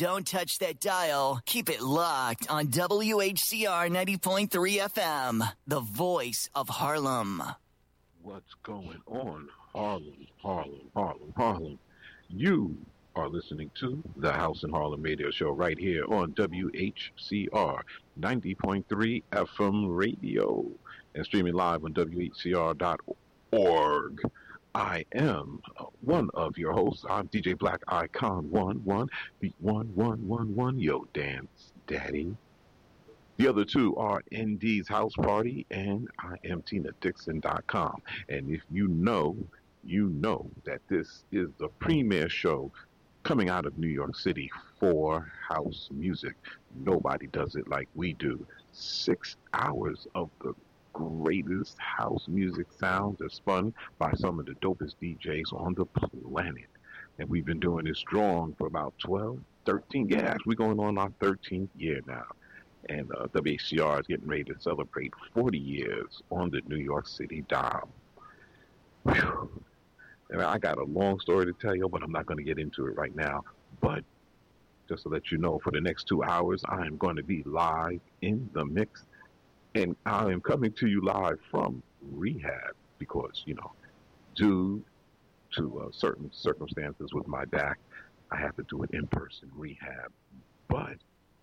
Don't touch that dial. Keep it locked on WHCR 90.3 FM, the voice of Harlem. What's going on? Harlem, Harlem, Harlem, Harlem. You are listening to the House in Harlem radio show right here on WHCR 90.3 FM radio and streaming live on WHCR.org. I am one of your hosts. I'm DJ Black Icon 11, Beat 1111, Yo Dance Daddy. The other two are ND's House Party, and I am TinaDixon.com. And if you know that this is the premier show coming out of New York City for house music. Nobody does it like we do. 6 hours of the greatest house music sounds are spun by some of the dopest DJs on the planet. And we've been doing this strong for about 12, 13 years. We're going on our 13th year now. And WHCR is getting ready to celebrate 40 years on the New York City dial. Whew. And I got a long story to tell you, but I'm not going to get into it right now. But just to let you know, for the next 2 hours, I am going to be live in the mix. And I am coming to you live from rehab because, due to certain circumstances with my back, I have to do an in-person rehab. But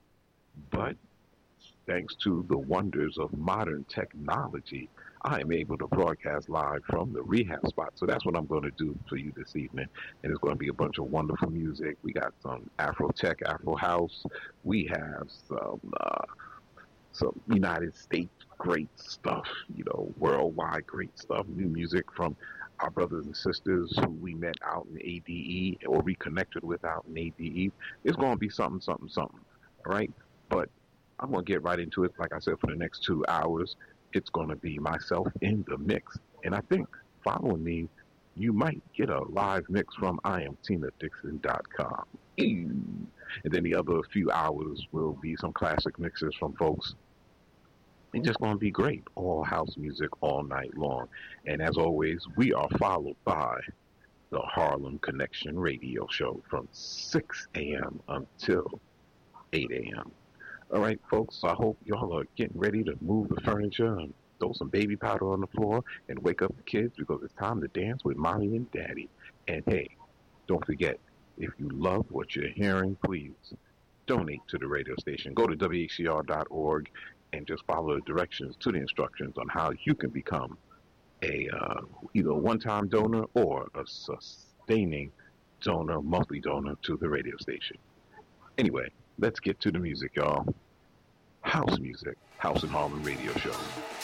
thanks to the wonders of modern technology, I am able to broadcast live from the rehab spot. So that's what I'm going to do for you this evening. And it's going to be a bunch of wonderful music. We got some Afro tech, Afro house. We have some United States great stuff, worldwide great stuff. New music from our brothers and sisters who we met out in ADE or reconnected with out in ADE. It's going to be something. All right? But I'm going to get right into it. Like I said, for the next 2 hours, it's going to be myself in the mix. And I think following me, you might get a live mix from IamTinaDixon.com. And then the other few hours will be some classic mixes from folks. It's just going to be great. All house music all night long. And as always, we are followed by the Harlem Connection radio show from 6 a.m. until 8 a.m. All right, folks, I hope y'all are getting ready to move the furniture and throw some baby powder on the floor and wake up the kids because it's time to dance with mommy and daddy. And hey, don't forget, if you love what you're hearing, please donate to the radio station. Go to WHCR.org and just follow the directions to the instructions on how you can become a either a one-time donor or a sustaining donor, monthly donor to the radio station. Anyway, let's get to the music, y'all. House music, House in Harlem radio show.